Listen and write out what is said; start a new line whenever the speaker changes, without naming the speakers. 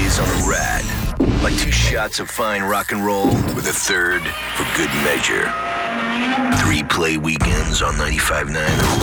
Tuesdays on the Rad. Like 2 shots of fine rock and roll with a third for good measure. 3 play weekends on 95.9 The